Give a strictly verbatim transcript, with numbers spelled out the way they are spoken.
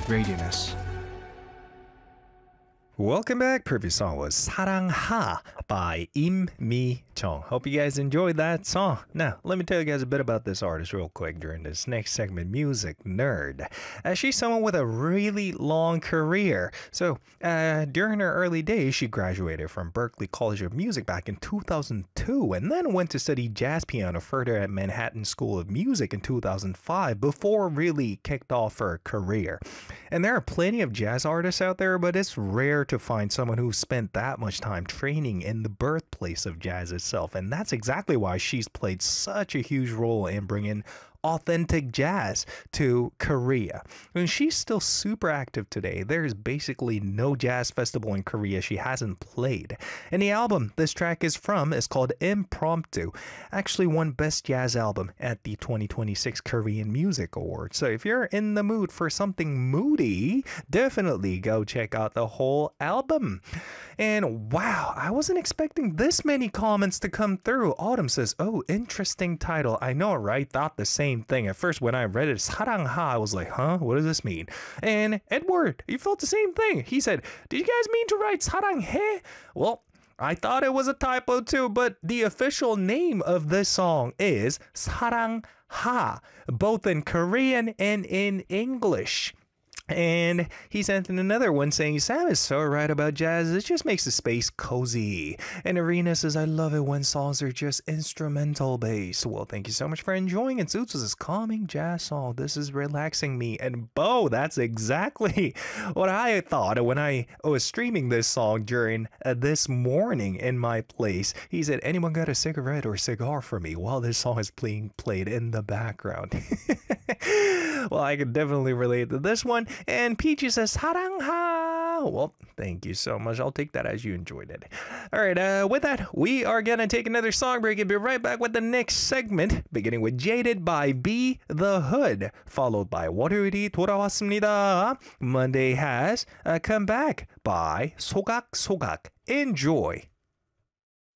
Radius. Welcome back. Previous song was 사랑하 by Im Mi Chung. Hope you guys enjoyed that song. Now, let me tell you guys a bit about this artist real quick during this next segment, Music Nerd. Uh, she's someone with a really long career. So, uh, during her early days, she graduated from Berklee College of Music back in two thousand two and then went to study jazz piano further at Manhattan School of Music in two thousand five before really kicked off her career. And there are plenty of jazz artists out there, but it's rare to find someone who spent that much time training in the birthplace of jazz itself, and that's exactly why she's played such a huge role in bringing authentic jazz to Korea. And she's still super active today. There's basically no jazz festival in Korea she hasn't played. And the album this track is from is called Impromptu. Actually won Best Jazz Album at the twenty twenty-six Korean Music Awards. So if you're in the mood for something moody, definitely go check out the whole album. And wow, I wasn't expecting this many comments to come through. Autumn says, oh, interesting title. I know, right? Thought the same thing. At first, when I read it, 사랑하, I was like, huh? What does this mean? And Edward, you felt the same thing. He said, did you guys mean to write 사랑해? Well, I thought it was a typo too, but the official name of this song is 사랑하, both in Korean and in English. And he sent in another one saying, Sam is so right about jazz, it just makes the space cozy. And Arena says, I love it when songs are just instrumental based. Well, thank you so much for enjoying it. Suits was this calming jazz song. This is relaxing me. And Bo, that's exactly what I thought when I was streaming this song during uh, this morning in my place. He said, anyone got a cigarette or cigar for me while this song is being played in the background? Well, I can definitely relate to this one. And Peachy says, 사랑하. Well, thank you so much. I'll take that as you enjoyed it. All right, uh, with that, we are going to take another song break and be right back with the next segment, beginning with Jaded by Be The Hood, followed by 월요일이 돌아왔습니다. Monday has uh, come back by 소각소각. Enjoy.